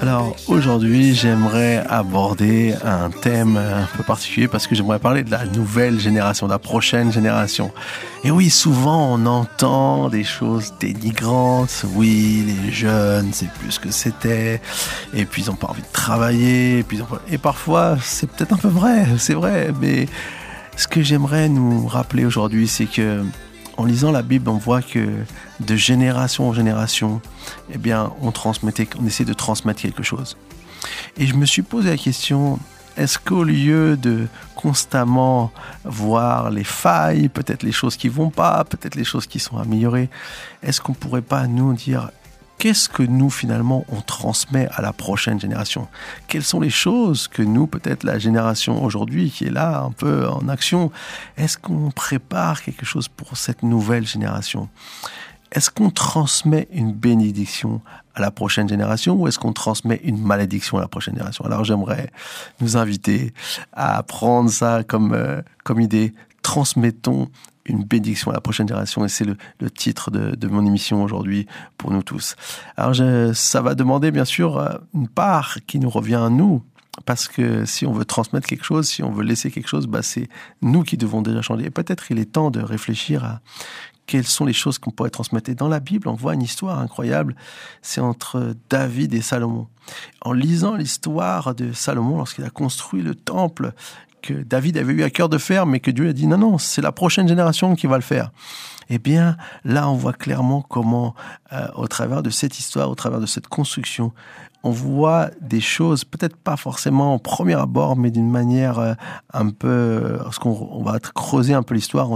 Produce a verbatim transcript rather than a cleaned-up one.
Alors aujourd'hui, j'aimerais aborder un thème un peu particulier parce que j'aimerais parler de la nouvelle génération, de la prochaine génération. Et oui, souvent on entend des choses dénigrantes. Oui, les jeunes, c'est plus ce que c'était. Et puis ils n'ont pas envie de travailler. Et, puis, ils ont pas... et parfois, c'est peut-être un peu vrai, c'est vrai. Mais ce que j'aimerais nous rappeler aujourd'hui, c'est que en lisant la Bible, on voit que de génération en génération, eh bien, on transmettait, on essaie de transmettre quelque chose. Et je me suis posé la question, est-ce qu'au lieu de constamment voir les failles, peut-être les choses qui vont pas, peut-être les choses qui sont améliorées, est-ce qu'on pourrait pas nous dire qu'est-ce que nous, finalement, on transmet à la prochaine génération? Quelles sont les choses que nous, peut-être la génération aujourd'hui qui est là, un peu en action, est-ce qu'on prépare quelque chose pour cette nouvelle génération? Est-ce qu'on transmet une bénédiction à la prochaine génération ou est-ce qu'on transmet une malédiction à la prochaine génération? Alors, j'aimerais nous inviter à prendre ça comme, euh, comme idée. Transmettons une bénédiction à la prochaine génération, et c'est le, le titre de, de mon émission aujourd'hui pour nous tous. Alors je, ça va demander bien sûr une part qui nous revient à nous, parce que si on veut transmettre quelque chose, si on veut laisser quelque chose, bah c'est nous qui devons déjà changer. Et peut-être il est temps de réfléchir à quelles sont les choses qu'on pourrait transmettre. Et dans la Bible, on voit une histoire incroyable, c'est entre David et Salomon. En lisant l'histoire de Salomon, lorsqu'il a construit le temple, que David avait eu à cœur de faire, mais que Dieu a dit non, non, c'est la prochaine génération qui va le faire. Eh bien, là, on voit clairement comment, euh, au travers de cette histoire, au travers de cette construction, on voit des choses, peut-être pas forcément au premier abord, mais d'une manière euh, un peu, lorsqu'on on va creuser un peu l'histoire, on